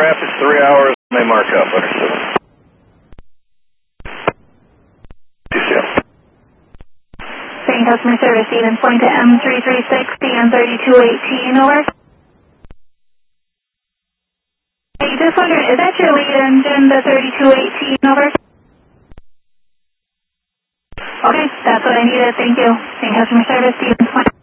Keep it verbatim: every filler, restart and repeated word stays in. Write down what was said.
Rapids, three hours, may mark up, understood. T C L. Same customer service, Stevens Point to M three three six, D N thirty-two eighteen, over. Hey, just wondering, is that your lead engine, the thirty-two eighteen, over? Okay, that's what I needed, thank you. Same customer service, Stevens Point.